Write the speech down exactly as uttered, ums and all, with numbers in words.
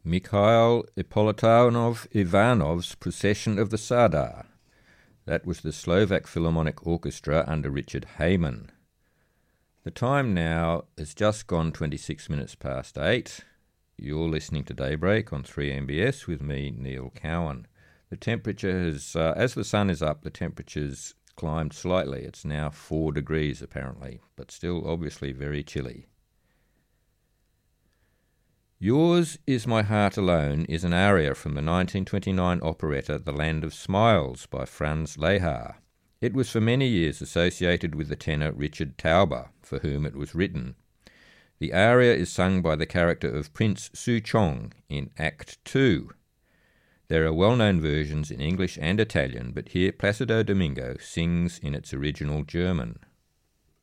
Mikhail Ippolitanov Ivanov's Procession of the Tsar. That was the Slovak Philharmonic Orchestra under Richard Hayman. The time now has just gone twenty-six minutes past eight. You're listening to Daybreak on three M B S with me, Neil Cowan. The temperature has, uh, as the sun is up, the temperature's climbed slightly. It's now four degrees apparently, but still obviously very chilly. Yours Is My Heart Alone is an aria from the nineteen twenty-nine operetta The Land of Smiles by Franz Lehár. It was for many years associated with the tenor Richard Tauber, for whom it was written. The aria is sung by the character of Prince Souchong in Act two. There are well-known versions in English and Italian, but here Placido Domingo sings in its original German.